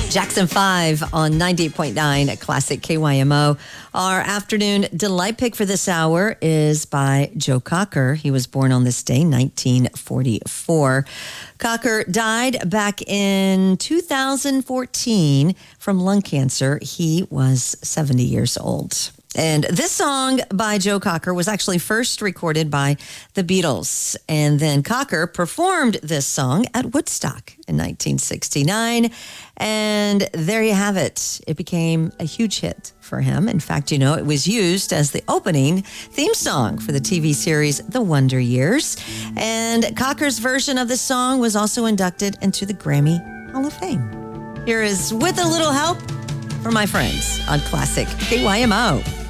Jackson 5 on 98.9 at Classic KYMO. Our afternoon delight pick for this hour is by Joe Cocker. He was born on this day, 1944. Cocker died back in 2014 from lung cancer. He was 70 years old. And this song by Joe Cocker was actually first recorded by the Beatles. And then Cocker performed this song at Woodstock in 1969. And there you have it. It became a huge hit for him. In fact, it was used as the opening theme song for the TV series The Wonder Years. And Cocker's version of this song was also inducted into the Grammy Hall of Fame. Here is With a Little Help from my friends on Classic KYMO.